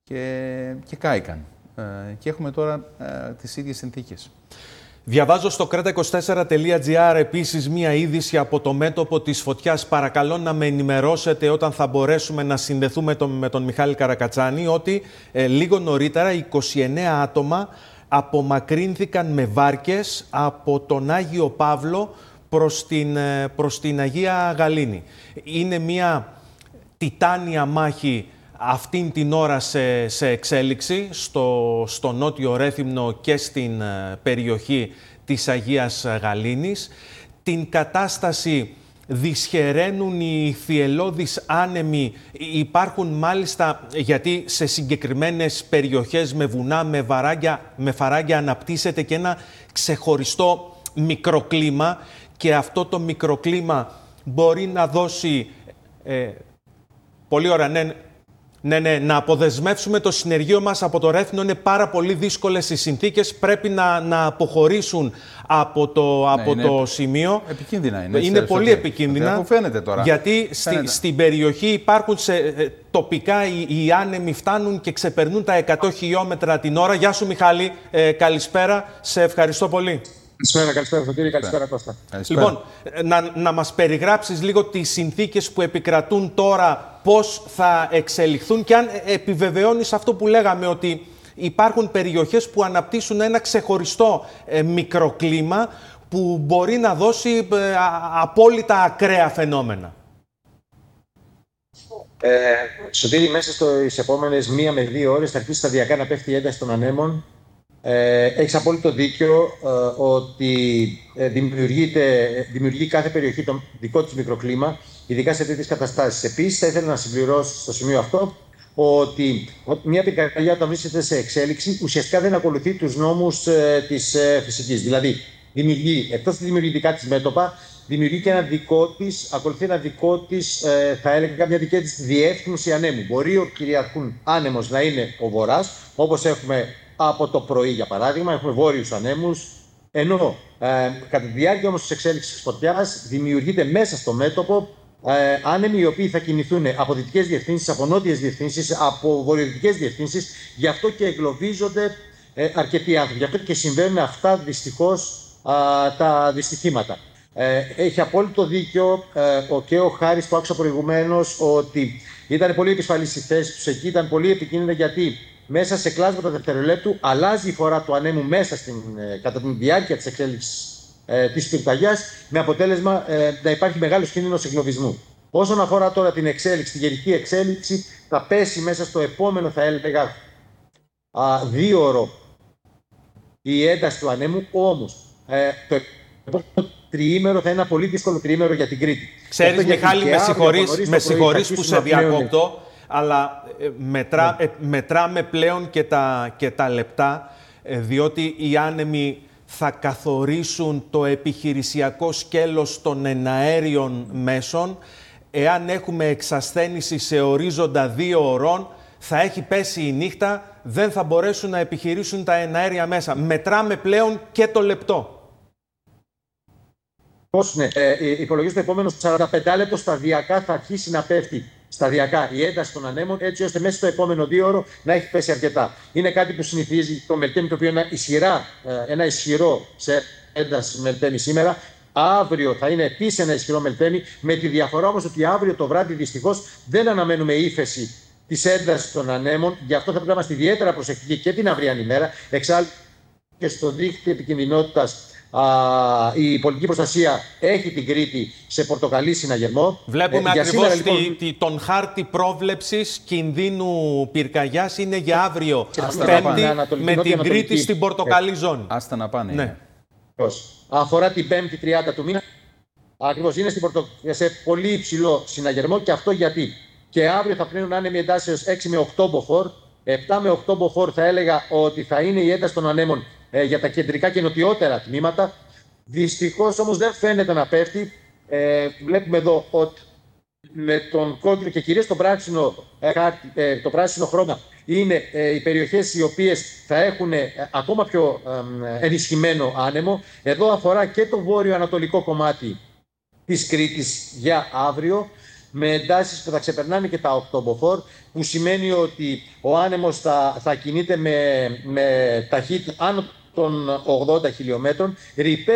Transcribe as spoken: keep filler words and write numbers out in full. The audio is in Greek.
και, και κάηκαν. Ε, και έχουμε τώρα ε, τις ίδιες συνθήκες. Διαβάζω στο κρέτα είκοσι τέσσερα τελεία τζι άρ επίσης μία είδηση από το μέτωπο της φωτιάς. Παρακαλώ να με ενημερώσετε όταν θα μπορέσουμε να συνδεθούμε τον, με τον Μιχάλη Καρακατσάνη, ότι ε, λίγο νωρίτερα είκοσι εννέα άτομα απομακρύνθηκαν με βάρκες από τον Άγιο Παύλο προς την, προς την Αγία Γαλήνη. Είναι μία τιτάνια μάχη αυτήν την ώρα σε, σε εξέλιξη στο, στο Νότιο Ρέθυμνο και στην περιοχή της Αγίας Γαλήνης. Την κατάσταση δυσχεραίνουν οι θυελλώδεις άνεμοι. Υπάρχουν μάλιστα, γιατί σε συγκεκριμένες περιοχές με βουνά, με, βαράγια, με φαράγγια αναπτύσσεται και ένα ξεχωριστό μικροκλίμα, και αυτό το μικροκλίμα μπορεί να δώσει... Ε, πολύ ωραία, ναι, ναι, ναι, να αποδεσμεύσουμε το συνεργείο μας από το Ρέθυμνο. Είναι πάρα πολύ δύσκολες οι συνθήκες. Πρέπει να, να αποχωρήσουν από το, από ναι, το σημείο. Επικίνδυνα είναι. Είναι πολύ ότι, επικίνδυνα. Που φαίνεται τώρα. Γιατί στη, στην περιοχή υπάρχουν σε, ε, τοπικά οι, οι άνεμοι φτάνουν και ξεπερνούν τα εκατό χιλιόμετρα την ώρα. Γεια σου Μιχάλη, ε, καλησπέρα. Σε ευχαριστώ πολύ. Καλησπέρα, καλησπέρα Σωτήρη, καλησπέρα Κώστα. Λοιπόν, να, να μας περιγράψεις λίγο τις συνθήκες που επικρατούν τώρα, πώς θα εξελιχθούν και αν επιβεβαιώνεις αυτό που λέγαμε, ότι υπάρχουν περιοχές που αναπτύσσουν ένα ξεχωριστό ε, μικροκλίμα που μπορεί να δώσει ε, α, απόλυτα ακραία φαινόμενα. Ε, Σωτήρη, μέσα στις επόμενες μία με δύο ώρες θα αρχίσει σταδιακά να πέφτει η ένταση των ανέμων. Ε, έχεις απόλυτο δίκιο ε, ότι ε, δημιουργείται, δημιουργεί κάθε περιοχή το δικό της μικροκλίμα, ειδικά σε τέτοιες καταστάσεις. Επίσης, θα ήθελα να συμπληρώσω στο σημείο αυτό ότι μια πυρκαγιά, όταν βρίσκεται σε εξέλιξη, ουσιαστικά δεν ακολουθεί τους νόμους ε, της ε, φυσικής. Δηλαδή, δημιουργεί, εκτός τη δημιουργητικά της μέτωπα, δημιουργεί και ένα δικό της, ακολουθεί ένα δικό της, ε, θα έλεγα, μια δική της διεύθυνση ανέμου. Μπορεί ο κυριαρχούν άνεμος να είναι ο βορράς, όπως έχουμε από το πρωί, για παράδειγμα, έχουμε βόρειους ανέμους, ενώ ε, κατά τη διάρκεια όμως της εξέλιξης της φωτιάς δημιουργείται μέσα στο μέτωπο ε, άνεμοι οι οποίοι θα κινηθούν από δυτικές διευθύνσεις, από νότιες διευθύνσεις, από βορειοδυτικές διευθύνσεις, γι' αυτό και εγκλωβίζονται ε, αρκετοί άνθρωποι. Γι' αυτό και συμβαίνουν αυτά δυστυχώς α, τα δυστυχήματα. Ε, έχει απόλυτο δίκιο ε, ο και ο Χάρης που άκουσα προηγουμένως, ότι ήταν πολύ επισφαλής η θέση τους εκεί, ήταν πολύ επικίνδυνα, γιατί μέσα σε κλάσματα δευτερολέπτου αλλάζει η φορά του ανέμου μέσα στην, ε, κατά τη διάρκεια της εξέλιξης ε, της πυρκαγιάς, με αποτέλεσμα ε, να υπάρχει μεγάλος κίνδυνος εγκλωβισμού. Όσον αφορά τώρα την εξέλιξη, τη γενική εξέλιξη, θα πέσει μέσα στο επόμενο, θα έλεγα, α, δύο ώρο η ένταση του ανέμου, όμως ε, το επόμενο τριήμερο θα είναι ένα πολύ δύσκολο τριήμερο για την Κρήτη. Ξέρεις, Μιχάλη, με συγχωρείς, με συγχωρείς που σε διακόπτω, αλλά ε, μετρά, ε, μετράμε πλέον και τα, και τα λεπτά, ε, διότι οι άνεμοι θα καθορίσουν το επιχειρησιακό σκέλος των εναέριων μέσων. Εάν έχουμε εξασθένηση σε ορίζοντα δύο ωρών, θα έχει πέσει η νύχτα, δεν θα μπορέσουν να επιχειρήσουν τα εναέρια μέσα. Μετράμε πλέον και το λεπτό. Πώς, ναι. Ε, υπολογίζω το επόμενο σαράντα πέντε λεπτό σταδιακά θα αρχίσει να πέφτει σταδιακά η ένταση των ανέμων, έτσι ώστε μέσα στο επόμενο δύο ώρο να έχει πέσει αρκετά. Είναι κάτι που συνηθίζει το Μελτέμι, το οποίο είναι ισχυρά, ένα ισχυρό σε ένταση Μελτέμι σήμερα. Αύριο θα είναι επίσης ένα ισχυρό Μελτέμι, με τη διαφορά όμως ότι αύριο το βράδυ δυστυχώς δεν αναμένουμε ύφεση της έντασης των ανέμων. Γι' αυτό θα πρέπει να είμαστε ιδιαίτερα προσεκτικοί και την αυριανή μέρα. Εξάλλου και στο δίκτυο επικινδυνότητας, Uh, η πολιτική προστασία έχει την Κρήτη σε πορτοκαλί συναγερμό. Βλέπουμε ε, ακριβώς σήμερα, λοιπόν, τη, τον χάρτη πρόβλεψης κινδύνου πυρκαγιάς είναι για αύριο Πέμπτη, με την Κρήτη στην πορτοκαλί ε, ζώνη. Άστα να πάνε. Ναι. Αφορά την Πέμπτη τριάντα του μήνα. Ακριβώς, είναι στην πορτο... σε πολύ υψηλό συναγερμό, και αυτό γιατί και αύριο θα πλύνουν άνεμοι εντάσεως έξι με οκτώ μποφόρ. επτά με οκτώ μποφόρ θα έλεγα ότι θα είναι η ένταση των ανέμων ε, για τα κεντρικά και νοτιότερα τμήματα. Δυστυχώς όμως δεν φαίνεται να πέφτει. Ε, βλέπουμε εδώ ότι με τον κόκκινο και κυρίως το πράσινο, ε, ε, το πράσινο χρώμα είναι ε, οι περιοχές οι οποίες θα έχουν ε, ακόμα πιο ε, ενισχυμένο άνεμο. Εδώ αφορά και το βόρειο-ανατολικό κομμάτι της Κρήτης για αύριο. με εντάσεις που θα ξεπερνάνε και τα οκτώ μποφόρ, που σημαίνει ότι ο άνεμος θα, θα κινείται με, με ταχύτητα άνω των ογδόντα χιλιομέτρων,